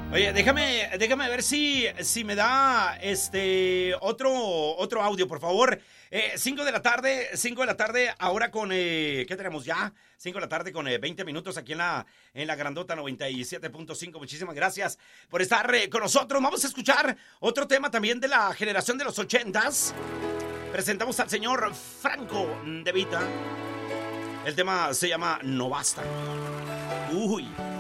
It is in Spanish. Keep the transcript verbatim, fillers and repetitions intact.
Oye, déjame, déjame ver si, si me da este otro, otro audio, por favor. Eh, cinco de la tarde, cinco de la tarde, ahora con, eh, ¿qué tenemos ya? cinco de la tarde con eh, veinte minutos aquí en la, en la Grandota noventa y siete punto cinco. Muchísimas gracias por estar eh, con nosotros. Vamos a escuchar otro tema también de la generación de los ochentas. Presentamos al señor Franco De Vita. El tema se llama No Basta. Uy.